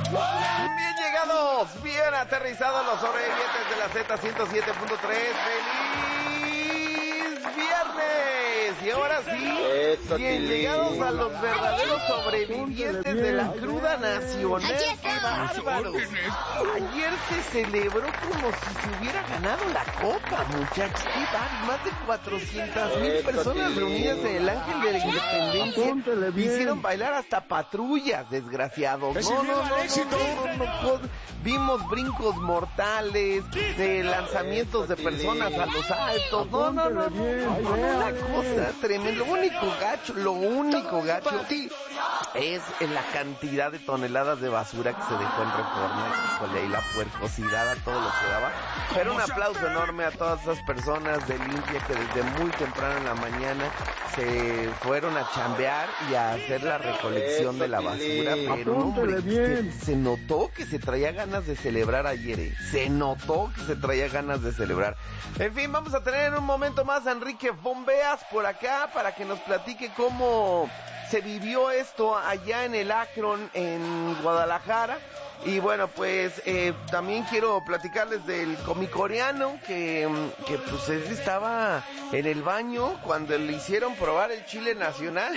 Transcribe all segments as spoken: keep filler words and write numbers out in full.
Bien llegados, bien aterrizados los sobrevivientes de la Z ciento siete punto tres. ¡Feliz viernes! Y ahora sí, bien llegados a los verdaderos sobrevivientes de la cruda nacional. ¡Qué bárbaros! Ayer se celebró como si se hubiera ganado la copa, muchachos. ¡Qué bárbaros! Más de cuatrocientas mil personas reunidas en el Ángel de la Independencia. Hicieron bailar hasta patrullas, desgraciados. No, no, no, no, no, no, vimos brincos mortales, de lanzamientos de personas a los altos. No, no, no, no, una cosa tremenda. Lo único gacho, lo único gacho es en la cantidad de toneladas de basura que se dejó en Reforma. Híjole, y la puercosidad a todo lo que daba. Pero un aplauso enorme a todas esas personas de limpia que desde muy temprano en la mañana se fueron a chambear y a hacer la recolección de la basura. Pero hombre, se, se notó que se traía ganas de celebrar ayer, ¿eh? Se notó que se traía ganas de celebrar. En fin, vamos a tener en un momento más a Enrique Bombeas por acá para que nos platique cómo se vivió esto allá en el Akron, en Guadalajara. Y bueno, pues eh, también quiero platicarles del comicoreano que, que pues él estaba en el baño cuando le hicieron probar el chile nacional.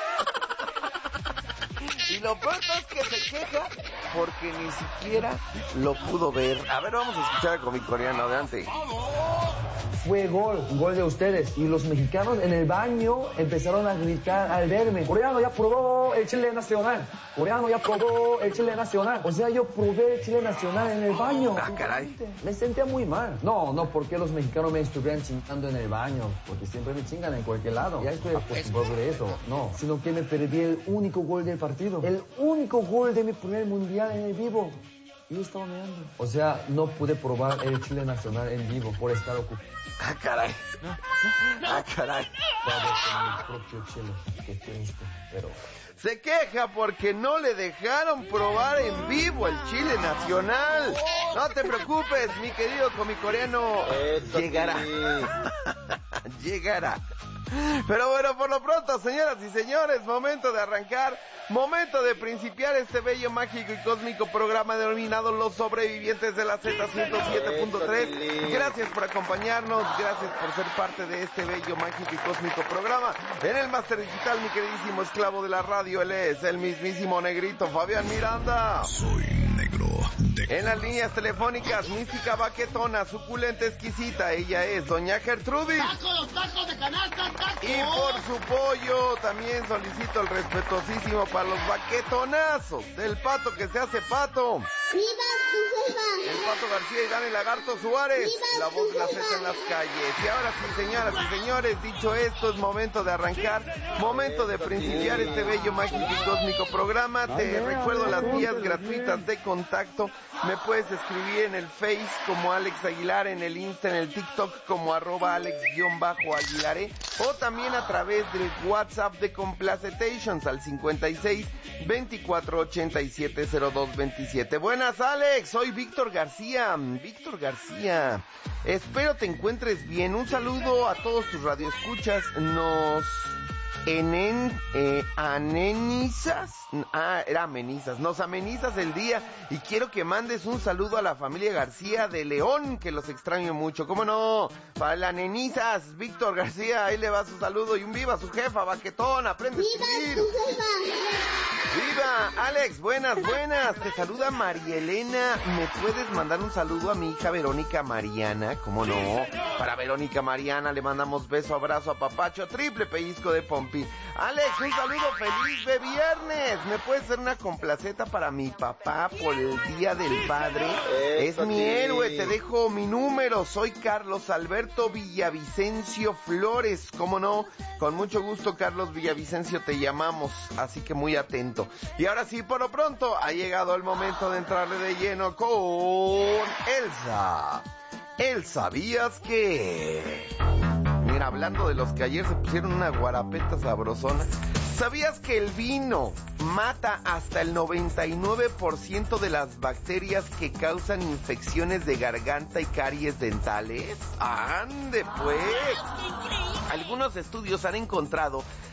Y lo peor es que se queja porque ni siquiera lo pudo ver. A ver, vamos a escuchar al comicoreano, adelante. Fue gol, gol de ustedes. Y los mexicanos en el baño empezaron a gritar al verme: coreano ya probó el chile nacional. Coreano ya probó el chile nacional. O sea, yo probé el chile nacional en el baño. Ah, caray. Me sentía muy mal. No, no, porque los mexicanos me estuvieran chingando en el baño. Porque siempre me chingan en cualquier lado. Ya estoy acostumbrado de eso. No, sino que me perdí el único gol del partido. El único gol de mi primer mundial en el vivo. Yo estaba mirando. O sea, no pude probar el chile nacional en vivo por estar ocupado. Ah, caray. Ah, caray. Con mi propio chile. Qué triste, pero... Se queja porque no le dejaron probar en vivo el chile nacional. No te preocupes, mi querido comicoreano. Llegará. Llegará. Pero bueno, por lo pronto, señoras y señores, momento de arrancar, momento de principiar este bello, mágico y cósmico programa denominado Los Sobrevivientes de la Z ciento siete punto tres. Gracias por acompañarnos, gracias por ser parte de este bello, mágico y cósmico programa. En el máster digital, mi queridísimo esclavo de la radio, él es el mismísimo negrito Fabián Miranda. Soy negro de... En las líneas telefónicas, mística, baquetona, suculenta, exquisita, ella es doña Gertrudis. ¡Tacos, tacos de canasta, tacos! Y por su pollo, también solicito el respetuosísimo para los baquetonazos del pato que se hace pato. ¡Viva tu jefa! El Pato García y Dani Lagarto Suárez, la voz de la Z en las calles. Y ahora sí, señoras y señores, dicho esto, es momento de arrancar, momento de principiar este bello, mágico y cósmico programa. Te recuerdo las vías gratuitas de contacto. Me puedes escribir en el Face como Alex Aguilar, en el Insta, en el TikTok como arroba Alex-Aguilaré, o también a través del WhatsApp de Complacetations al cincuenta y seis, veinticuatro, ochenta y siete, cero dos veintisiete. Buenas, Alex, soy Víctor García, Víctor García, espero te encuentres bien. Un saludo a todos tus radioescuchas. Nos enen, eh, amenizas, ah, era amenizas, nos amenizas el día y quiero que mandes un saludo a la familia García de León, que los extraño mucho. ¿Cómo no? Para la nenizas, Víctor García, ahí le va su saludo y un viva a su jefa, baquetón, aprende a escribir. ¡Viva tu jefa! ¡Viva! Alex, buenas, buenas, te saluda María Elena. ¿Me puedes mandar un saludo a mi hija Verónica Mariana? ¿Cómo no? Para Verónica Mariana le mandamos beso, abrazo, a papacho, triple pellizco de pompi. Alex, un saludo feliz de viernes. ¿Me puedes hacer una complaceta para mi papá por el Día del Padre? Es mi héroe, te dejo mi número. Soy Carlos Alberto Villavicencio Flores. ¿Cómo no? Con mucho gusto, Carlos Villavicencio, te llamamos, así que muy atento. Y ahora sí, por lo pronto, ha llegado el momento de entrarle de lleno con Elsa. El ¿sabías que? Mira, hablando de los que ayer se pusieron una guarapeta sabrosona, ¿sabías que el vino mata hasta el noventa y nueve por ciento de las bacterias que causan infecciones de garganta y caries dentales? ¡Ande pues! Algunos estudios han encontrado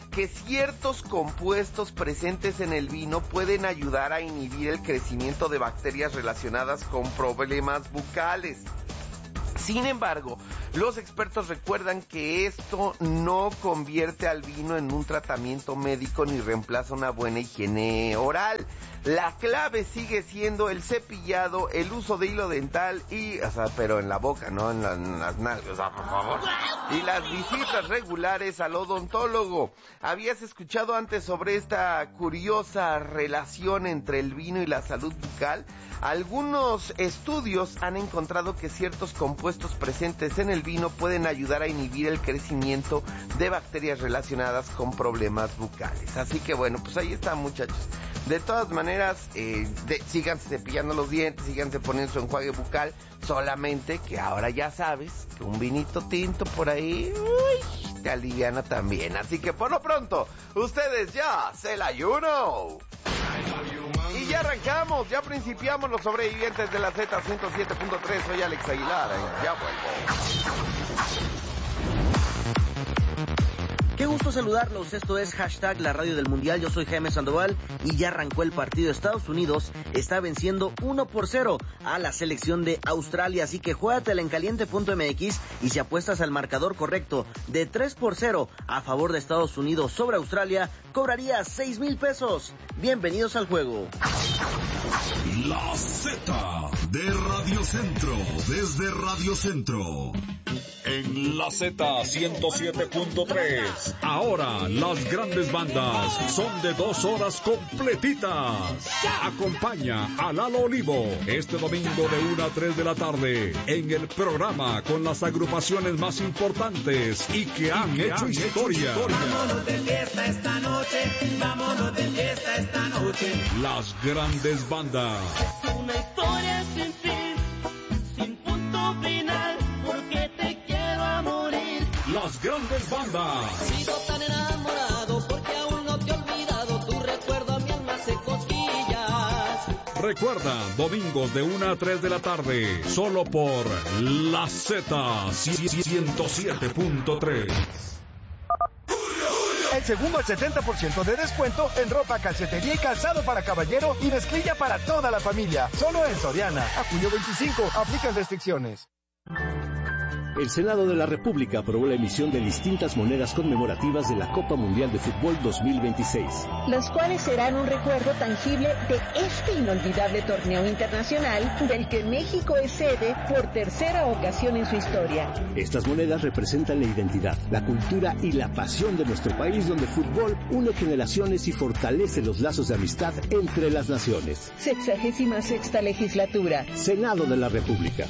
que ciertos compuestos presentes en el vino pueden ayudar a inhibir el crecimiento de bacterias relacionadas con problemas bucales. Sin embargo, los expertos recuerdan que esto no convierte al vino en un tratamiento médico ni reemplaza una buena higiene oral. La clave sigue siendo el cepillado, el uso de hilo dental y, o sea, pero en la boca, no en, la, en las nalgas, o sea, por favor. Y las visitas regulares al odontólogo. ¿Habías escuchado antes sobre esta curiosa relación entre el vino y la salud bucal? Algunos estudios han encontrado que ciertos compuestos presentes en el vino pueden ayudar a inhibir el crecimiento de bacterias relacionadas con problemas bucales. Así que bueno, pues ahí está, muchachos. De todas maneras, eh, de, síganse cepillando los dientes, síganse poniendo su enjuague bucal, solamente que ahora ya sabes que un vinito tinto por ahí, uy, te aliviana también. Así que por lo pronto, ustedes ya se la ayuno. Y ya arrancamos, ya principiamos los sobrevivientes de la Z ciento siete punto tres. Soy Alex Aguilar, ¿eh? Ya vuelvo. Qué gusto saludarlos, esto es Hashtag La Radio del Mundial, yo soy Jaime Sandoval y ya arrancó el partido. Estados Unidos está venciendo uno por cero a la selección de Australia, así que juégatela en caliente punto m x y si apuestas al marcador correcto de tres por cero a favor de Estados Unidos sobre Australia, cobrarías seis mil pesos. Bienvenidos al juego. La Z de Radio Centro, desde Radio Centro. En la Z ciento siete punto tres. Ahora las grandes bandas son de dos horas completitas. Acompaña a Lalo Olivo este domingo de una a tres de la tarde en el programa con las agrupaciones más importantes y que han, y que hecho, han historia. hecho historia. Vámonos de fiesta esta noche, vámonos de fiesta esta noche. Las grandes bandas. Una historia sin fin, sin punto final, porque te quiero a morir. Las grandes bandas. Sigo tan enamorado porque aún no te he olvidado, tu recuerdo a mi alma hace cosquillas. Recuerda, domingos de una a tres de la tarde, solo por la Z ciento siete punto tres. El segundo al setenta por ciento de descuento en ropa, calcetería y calzado para caballero y mezclilla para toda la familia. Solo en Soriana. A junio veinticinco. Aplican restricciones. El Senado de la República aprobó la emisión de distintas monedas conmemorativas de la Copa Mundial de Fútbol dos mil veintiséis. Los cuales serán un recuerdo tangible de este inolvidable torneo internacional del que México es sede por tercera ocasión en su historia. Estas monedas representan la identidad, la cultura y la pasión de nuestro país, donde el fútbol une generaciones y fortalece los lazos de amistad entre las naciones. Sexagésima sexta legislatura. Senado de la República.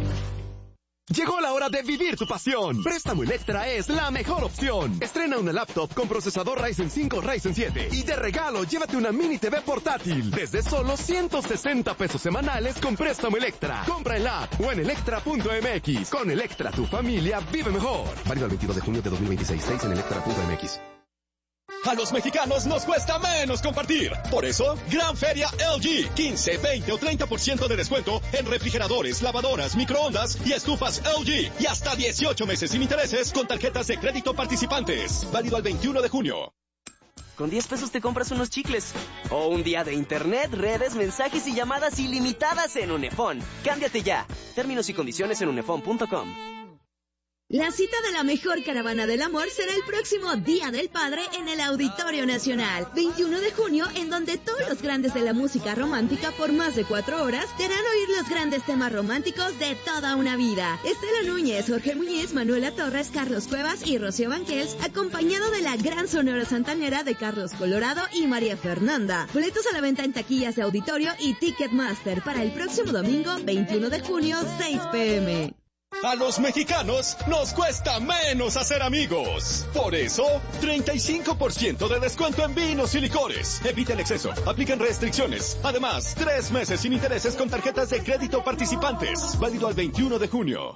Llegó la hora de vivir tu pasión. Préstamo Electra es la mejor opción. Estrena una laptop con procesador Ryzen cinco, Ryzen siete. Y de regalo, llévate una mini T V portátil. Desde solo ciento sesenta pesos semanales con Préstamo Electra. Compra en la app o en electra punto m x. Con Electra, tu familia vive mejor. Válido el veintidós de junio de dos mil veintiséis. seis en electra punto m x. A los mexicanos nos cuesta menos compartir. Por eso, Gran Feria L G. quince, veinte o treinta por ciento de descuento en refrigeradores, lavadoras, microondas y estufas L G. Y hasta dieciocho meses sin intereses con tarjetas de crédito participantes. Válido al veintiuno de junio. Con diez pesos te compras unos chicles. O un día de internet, redes, mensajes y llamadas ilimitadas en Unefón. Cámbiate ya. Términos y condiciones en unefón punto com. La cita de la mejor caravana del amor será el próximo Día del Padre en el Auditorio Nacional, veintiuno de junio, en donde todos los grandes de la música romántica por más de cuatro horas te harán oír los grandes temas románticos de toda una vida. Estela Núñez, Jorge Muñiz, Manuela Torres, Carlos Cuevas y Rocío Banquels, acompañado de la gran Sonora Santanera de Carlos Colorado y María Fernanda. Boletos a la venta en taquillas de auditorio y Ticketmaster para el próximo domingo, veintiuno de junio, seis pe eme. A los mexicanos nos cuesta menos hacer amigos. Por eso, treinta y cinco por ciento de descuento en vinos y licores. Evita el exceso. Aplican restricciones. Además, tres meses sin intereses con tarjetas de crédito participantes. Válido al veintiuno de junio.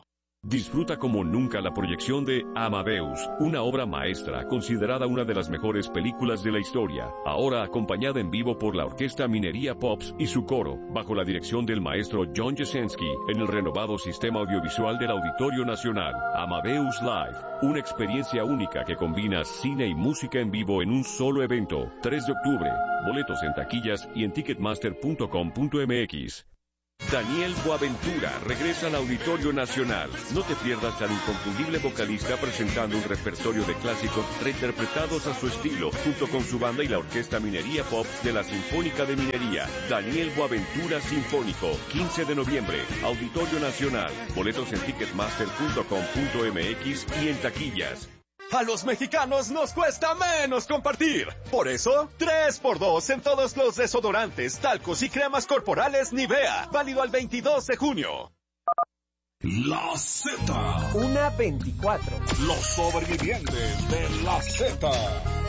Disfruta como nunca la proyección de Amadeus, una obra maestra considerada una de las mejores películas de la historia, ahora acompañada en vivo por la Orquesta Minería Pops y su coro, bajo la dirección del maestro John Jasenski, en el renovado sistema audiovisual del Auditorio Nacional. Amadeus Live, una experiencia única que combina cine y música en vivo en un solo evento. tres de octubre, boletos en taquillas y en ticketmaster punto com punto m x. Daniel Boaventura regresa al Auditorio Nacional. No te pierdas al inconfundible vocalista presentando un repertorio de clásicos reinterpretados a su estilo, junto con su banda y la Orquesta Minería Pop de la Sinfónica de Minería. Daniel Boaventura Sinfónico, quince de noviembre, Auditorio Nacional. Boletos en ticketmaster punto com punto m x y en taquillas. A los mexicanos nos cuesta menos compartir. Por eso, tres por dos en todos los desodorantes, talcos y cremas corporales Nivea. Válido al veintidós de junio. La Z. Una veinticuatro. Los sobrevivientes de la Z.